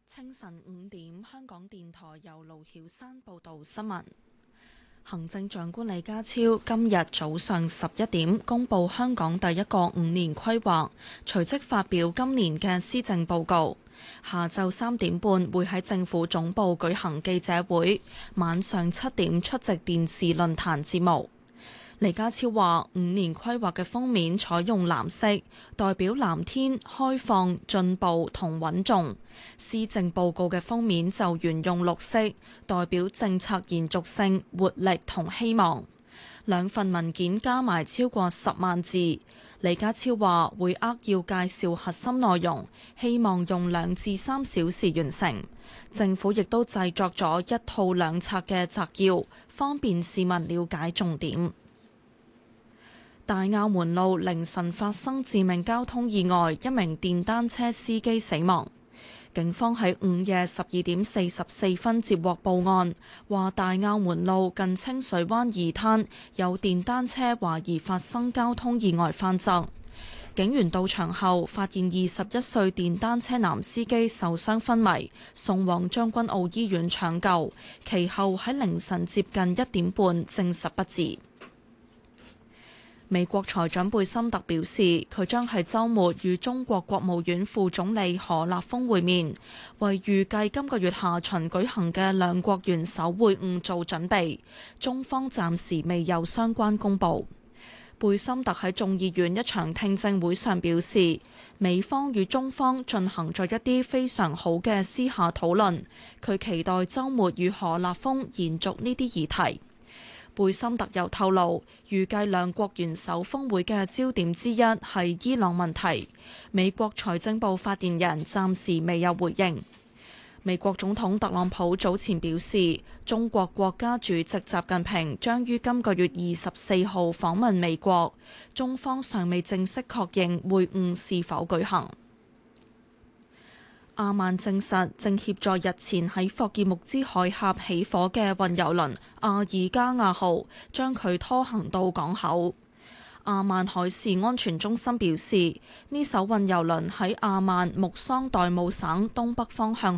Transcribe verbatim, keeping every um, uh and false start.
清晨五點，香港電台由盧曉山報道新聞。行政長官李家超今日早上十一點公布香港第一個五年規劃，隨即發表今年嘅施政報告。下晝三點半會喺政府總部舉行記者會，晚上七點出席電視論壇節目。李家超話：五年規劃嘅封面採用藍色，代表藍天、開放、進步同穩重；施政報告嘅封面就沿用綠色，代表政策延續性、活力同希望。兩份文件加埋超過十萬字。李家超話會扼要介紹核心內容，希望用兩至三小時完成。政府亦都製作咗一套兩冊嘅摘要，方便市民了解重點。大坳門路凌晨發生致命交通意外，一名電單車司機死亡。警方喺午夜十二點四十四分接獲報案，話大坳門路近清水灣二灘有電單車懷疑發生交通意外翻側。警員到場後發現二十一歲電單車男司機受傷昏迷，送往將軍澳醫院搶救，其後喺凌晨接近一點半證實不治。美國財長貝森特表示，佢將喺週末與中國國務院副總理何立峰會面，為預計今個月下旬舉行嘅兩國元首會晤做準備。中方暫時未有相關公佈。貝森特喺眾議院一場聽證會上表示，美方與中方進行咗一啲非常好嘅私下討論，佢期待週末與何立峰延續呢啲議題。貝森特又透露，預計兩國元首峰會嘅焦點之一係伊朗問題。美國財政部發言人暫時未有回應。美國總統特朗普早前表示，中國國家主席習近平將於今個月二十四號訪問美國，中方尚未正式確認會晤是否舉行。阿曼證實正協助日前喺霍爾木茲海峽起火嘅運油輪阿爾加亞號，將佢拖行到港口。阿曼海事安全中心表示，呢艘運油輪喺阿曼穆桑代姆省東北方向